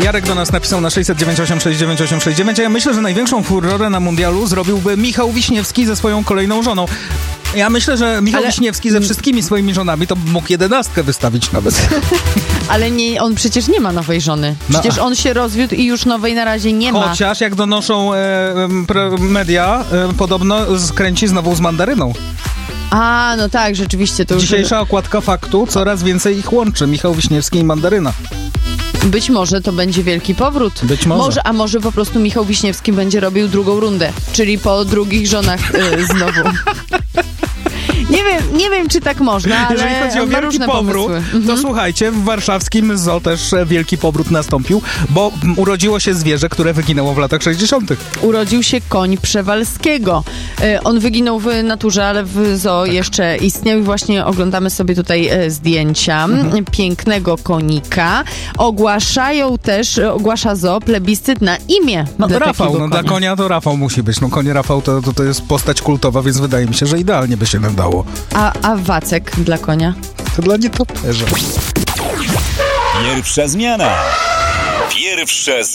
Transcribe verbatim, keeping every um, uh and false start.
Jarek do nas napisał na sześćset dziewięć osiem sześć dziewięć osiem sześć dziewięć, a ja myślę, że największą furorę na mundialu zrobiłby Michał Wiśniewski ze swoją kolejną żoną. Ja myślę, że Michał Ale... Wiśniewski ze wszystkimi swoimi żonami to mógł jedenastkę wystawić nawet. Ale nie, on przecież nie ma nowej żony. Przecież no. on się rozwiódł i już nowej na razie nie ma. Chociaż jak donoszą e, pre, media, e, podobno skręci znowu z mandaryną. A, no tak, rzeczywiście. To Dzisiejsza już... okładka Faktu, coraz więcej ich łączy. Michał Wiśniewski i mandaryna. Być może to będzie wielki powrót. Być może. może. A może po prostu Michał Wiśniewski będzie robił drugą rundę, czyli po drugich żonach yy, znowu. Nie wiem, nie wiem, czy tak można, ale jeżeli chodzi o wielki powrót, to mhm. słuchajcie, w warszawskim zoo też wielki powrót nastąpił, bo urodziło się zwierzę, które wyginęło w latach sześćdziesiątych. Urodził się koń Przewalskiego. Yy, on wyginął w naturze, ale w zoo tak. jeszcze istniał i właśnie oglądamy sobie tutaj yy, zdjęcia mhm. pięknego konika. Ogłaszają też, ogłasza zoo plebiscyt na imię No dla Rafał, no konia. dla konia to Rafał musi być. No konie Rafał to, to, to jest postać kultowa, więc wydaje mi się, że idealnie by się nadało. A, a Wacek dla konia? To dla nietoperza. Pierwsza zmiana. Pierwsza zmiana.